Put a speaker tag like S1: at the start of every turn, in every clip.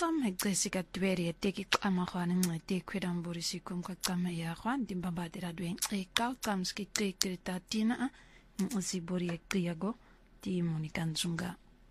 S1: Qam hegzesika tweri teki qama khwana ngqete kwedamborisi kumka qama ya khwan dimbabadira dwen qeqa qamski qeqrita tina usibori eqiyago ti monikanzunga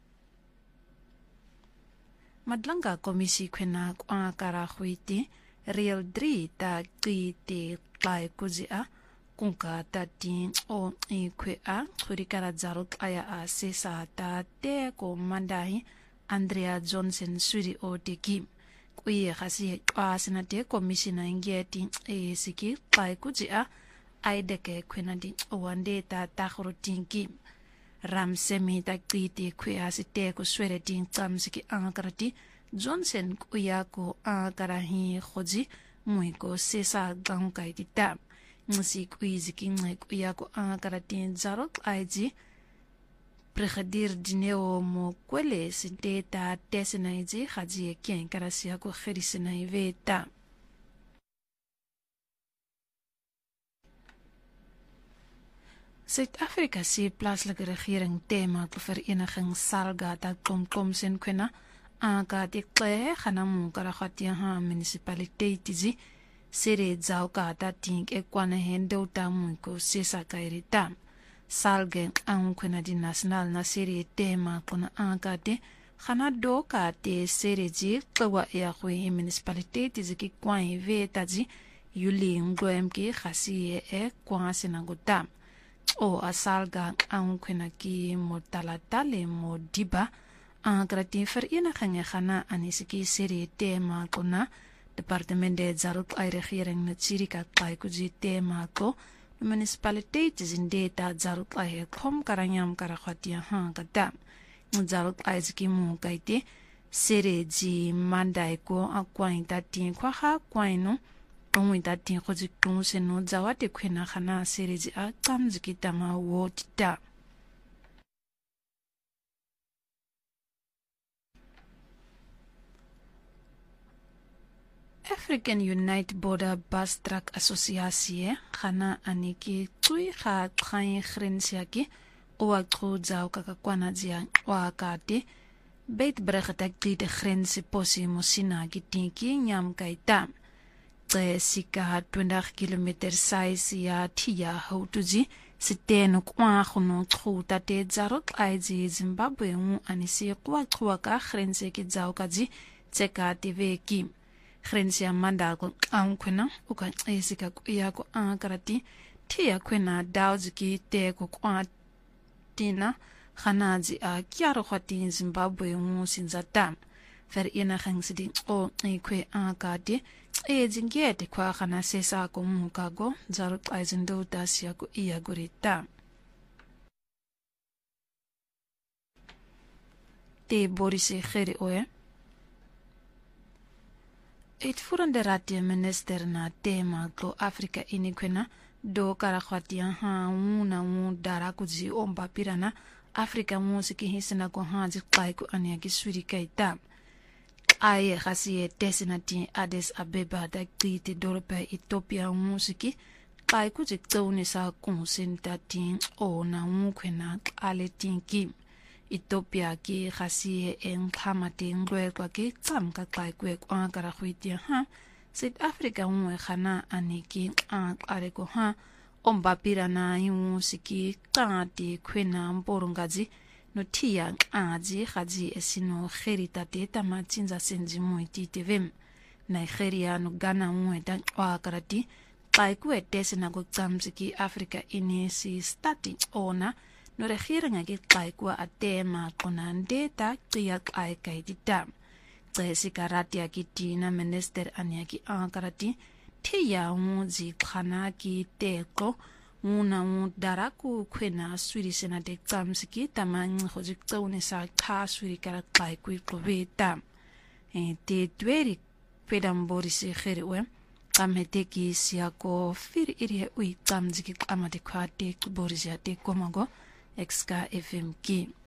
S1: madlanga komisi kwena kwa kara khwiti real 3 ta qiti qai kuzia kunka ta tin o ikwe a khurikara zaro qaya a sesa ta te ko mandahi Andrea Johnson suri o teki kuye khasi asina te commissioner ngeti siki pai kujia aideke kwenadi wande ta takhrutinki ramsemi ta qiti khuyasi te ku swere tin tsamsiki ankarati Johnson kuya ko akarahi khoji muiko sesa gangkai tita ngsi kuiziki kuya ko akarati zaro aiji Pregadir dineo mo kwele sinteta tesinaizi haji kien karasia ko khirisinai veta Suid-Afrika se plaaslike regering tema te vereniging Salga dat kom sen kwena aka dekle khanamu karakhati ha municipaliteitizi sere zauka dating ekwana hendo tamu ko sesa kairita Salge ang kwena di national na seri tema kuna angkate khana do ka te seri ji twa ya khwe municipality ziki kwai vetaji yuli ngwem ki khasi kwa sinaguta o asalga ang kwena ki motalatale mo diba angrati vereniging khana anisiki seri tema kuna departement de zaruk ai regering na tsirika kai kuji tema ko municipaliteits in data zaruk ai khom karanyam karakhati ha kata zaruk ai ziki mu kaite sereji mandai ko akwai tatin kwa ha kwaino tongwi tatin khoji tung seno zawate khwena khana sereji a kam ziki tama wo tita African United Border Bus Truck Association khana aniki tsui kha khain khrensiaki owa khudza ukakakwana dzia wakate beit bregetak de grense posi mosina gitinki nyam kaita sika 20 km size ya tia houtuji siteno kwa khono khuta te zarok aizi Zimbabwe mu anisi kwa ka khrense ki dzaukaji tseka tveki Khrensia manda ko kwena uka esika kuya ko ankarati tia kwena dawziki te ko kwa tina khanaji a kyaro khati Zimbabwe mu sinzata vereniging sidin o ikwe akade ejingete kwa khana sesa ko mukago zaruk aizindo dasia ko iya gorita te borise khere oe Uitvoerende Raad-minister na tema ko Afrika inikwena do karakhwatia ha una mu darakuzi ombapirana Afrika musiki hisina ko haji kai ko ania kisuri kaita aye khasiye tesinati Addis Abeba da kriti dorpe Ethiopia musiki kai ku jiktsoni sa konsentatin ona mukwena aletinki Ethiopia ki khasi en khamate ngwe kwa ki tsam ka kai kwe kwa kara khwitia ha South Africa mu khana aniki are ko ha ombapira na yu siki kati khwena mporongaji no tia aji khaji esino kherita te tamachinza senji mu ititevem Nigeria no Ghana mu eta kwa karati kai kwe tesina go tsamsiki Africa inesi starting ona no regering ge kai kwa atema konande ta tia kai kai dita tsesika ratia kitina minister anyaki ankarati tia muzi khana ki teko una mu daraku khwena swiri sena de tsamsiki tamang khoji tsone sa kha swiri kara kai ku probeta te tweri pedambori se kherwe kamheteki siako fir iri ui tsamjiki amade khate borisia te komago XK FM ki